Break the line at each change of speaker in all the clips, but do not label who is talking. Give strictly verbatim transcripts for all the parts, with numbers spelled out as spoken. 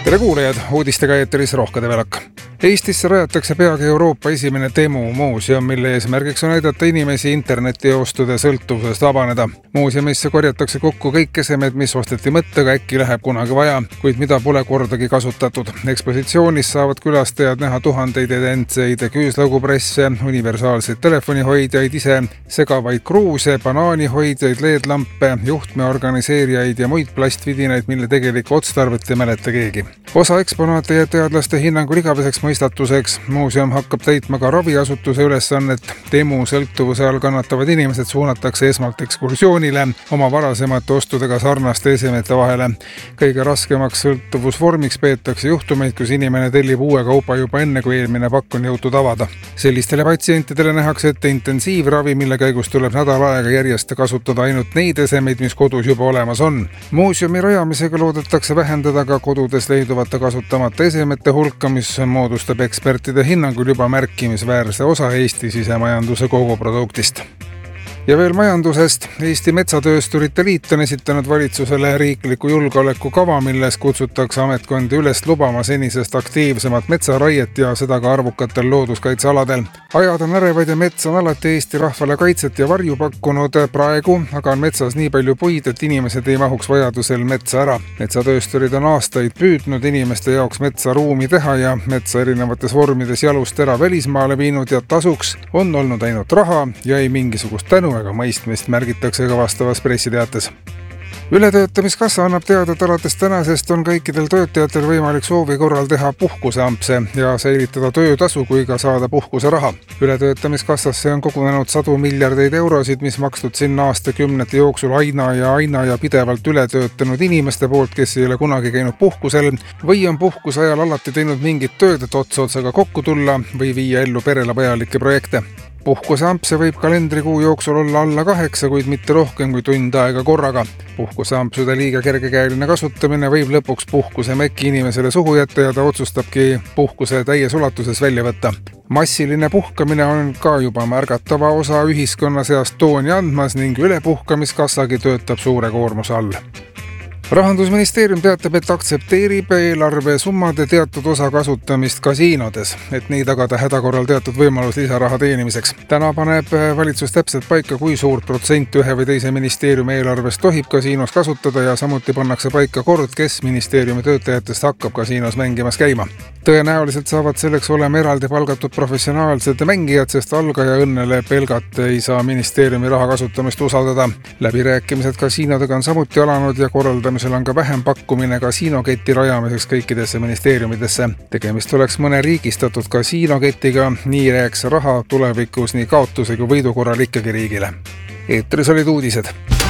tere kuulajad, uudistega eetris Rohkede Velak. Eestisse rajatakse peagi Euroopa esimene Temu muuseum, mille eesmärgiks on aidata inimesi internetiostude sõltuvusest vabaneda. Muuseumisse korjatakse kokku kõik esemed, mis osteti mõttega, äkki läheb kunagi vaja, kuid mida pole kordagi kasutatud. Ekspositsioonis saavad külastajad näha tuhandeid identseid küüslaugupresse, universaalseid telefonihoidjaid, ise segavaid kruuse, banaanihoidjaid, L E D-lampe, juhtme organiseerijaid ja muid plastvidinaid, mille tegelikku otstarvet ei mäleta keegi. Osa eksponaate ja teadlaste hinnangul igaveseks mõistatuseks. Muuseum hakkab täitma ka raviasutuse ülesannet. Temu sõltuvuse all kannatavad inimesed suunatakse esmalt ekskursioonile oma varasemate ostudega sarnaste esemete vahele. Kõige raskemaks sõltuvusvormiks peetakse juhtumeid, kus inimene tellib uue kaupa juba enne, kui eelmine pakk on jõutud avada. Sellistele patsientidele nähakse ette intensiivravi, mille käigus tuleb nädal aega järjest kasutada ainult neid esemeid, mis kodus juba olemas on. Muuseumi rajamisega loodetakse vähendada ka kodudes leiduvate kasutamata esemete hulka, mis moodustab ekspertide hinnangul juba märkimisväärse osa Eesti sisemajanduse koguproduktist. Ja veel majandusest. Eesti Metsatöösturite Liit on esitanud valitsusele riikliku julgeoleku kava, milles kutsutakse ametkondi üles lubama senisest aktiivsemat metsaraiet ja seda ka arvukatel looduskaitsealadel. Ajad on ärevad ja mets on alati Eesti rahvale kaitset ja varju pakkunud. Praegu aga on metsas nii palju puid, et inimesed ei mahuks vajadusel metsa ära. Metsatöösturid on aastaid püüdnud inimeste jaoks metsa ruumi teha ja metsa erinevates vormides jalust ära välismaale viinud ja tasuks on olnud ainult raha ja ei mingisugust tänu ega mõistmist, märgitakse ka vastavas pressiteates. Ületöötamiskassa annab teada, et alates tänasest on kõikidel töötajatel võimalik soovi korral teha puhkuseampse ja säilitada töötasu kui ka saada puhkuseraha. Ületöötamiskassasse on kogunenud sadu miljardeid eurosid, mis makstud sinna aastakümnete jooksul aina ja aina ja pidevalt ületöötanud inimeste poolt, kes ei ole kunagi käinud puhkusel või on puhkuse ajal alati teinud mingit tööd, et ots otsaga kokku tulla või viia ellu perele vajalikke projekte. Puhkuseampse võib kalendrikuu jooksul olla alla kaheksa, kuid mitte rohkem kui tund aega korraga. Puhkuseampsude liiga kergekäeline kasutamine võib lõpuks puhkuse mäki inimesele suhu jätta ja ta otsustabki puhkuse täies ulatuses välja võtta. Massiline puhkamine on ka juba märgatava osa ühiskonna seast tooni andmas ning ülepuhkamiskassagi töötab suure koormuse all. Rahandusministeerium teatab, et aktsepteerib eelarve summade teatud osa kasutamist kasiinodes, et nii tagada hädakorral teatud võimalus lisaraha teenimiseks. Täna paneb valitsus täpselt paika, kui suurt protsent ühe või teise ministeeriumi eelarvest tohib kasiinos kasutada ja samuti pannakse paika kord, kes ministeeriumi töötajatest hakkab kasiinos mängimas käima. Tõenäoliselt saavad selleks olema eraldi palgatud professionaalsed mängijad, sest algaja õnnele pelgat ei saa ministeeriumi raha kasutamist usaldada. Läbirääkimised kasiinodega on samuti alanud ja korraldamisel on ka vähem pakkumine kasiinoketi rajamiseks kõikidesse ministeeriumidesse. Tegemist oleks mõne riigistatud kasiinoketiga, nii rääks raha tulevikus nii kaotuse kui võidu korral ikkagi riigile. Eetris olid uudised.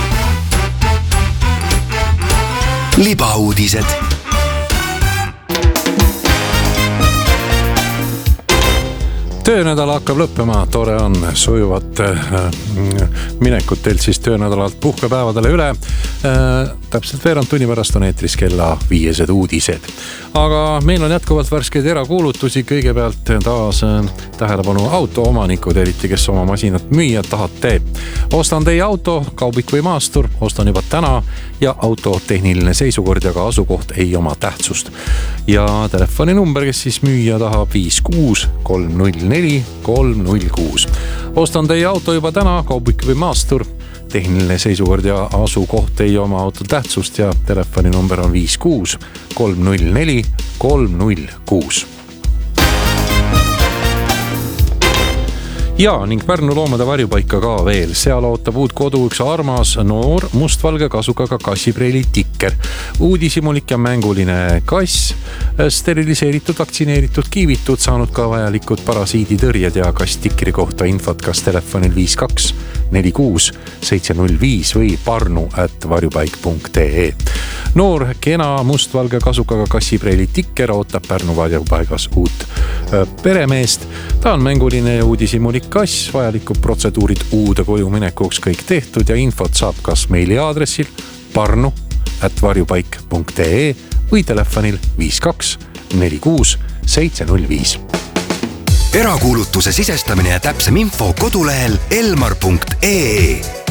Libauudised. Töönädal hakkab lõppema, tore on sujuvat minekut teilt siis töönädalalt puhkepäevadele üle. Täpselt veerand tunni pärast on eetris kella viiesed uudised. Aga meil on jätkuvalt värskeid erakuulutusi, kõigepealt taas tähelepanu autoomanikud, eriti kes oma masinat müüa tahate. Ostan teie auto, kaubik või maastur, ostan juba täna ja auto tehniline seisukord ja ka asukoht ei oma tähtsust. Ja telefoninumber, kes siis müüa tahab viis kuus kolm null neli kolm null kuus. Ostan teie auto juba täna, kaubik või maastur, tehniline seisukord ja asukoht ei oma auto tähtsust ja telefoninumber on viis kuus kolm null neli kolm null kuus. Ja ning Pärnu loomade varjupaika ka veel. Seal ootab uut kodu üks armas noor mustvalge kasukaga kassipreili tikker. Uudishimulik ja mänguline kass, steriliseeritud, vaktsineeritud, kiivitud, saanud ka vajalikud parasiiditõrjed ja kass tikri kohta infot kas telefonil viis kaks neli kuus seitse null viis või parnu at varjupaik punkt ee. Noor, kena, mustvalge kasukaga kassipreili tikker ootab Pärnu varjupaigas uut peremeest. Ta on mänguline ja uudishimulik kass, vajalikud protseduurid uude koju minekuks kõik tehtud ja infot saab kas meili aadressil parnu at varjupaik punkt ee või telefonil viis kaks neli kuus seitse null viis.
Erakuulutuse sisestamine ja täpsem info kodulehel elmar punkt ee.